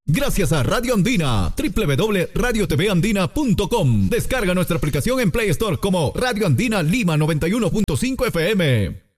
Gracias a Radio Andina, www.radiotvandina.com. Descarga nuestra aplicación en Play Store como Radio Andina Lima 91.5 FM.